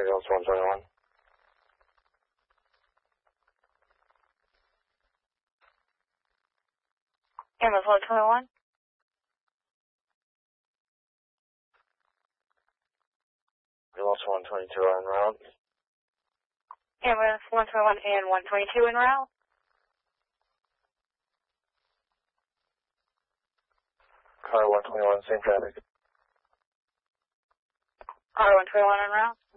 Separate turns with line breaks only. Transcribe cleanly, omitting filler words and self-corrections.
Ambulance 121.
Ambulance 121.
Ambulance 122 en route.
Ambulance 121 and 122 en route.
Car 121, same traffic.
Car 121 en route.